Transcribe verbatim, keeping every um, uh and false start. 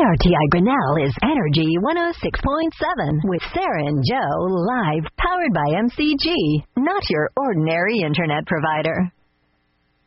R T I Grinnell is Energy one oh six point seven with Sarah and Joe live, powered by M C G, not your ordinary internet provider.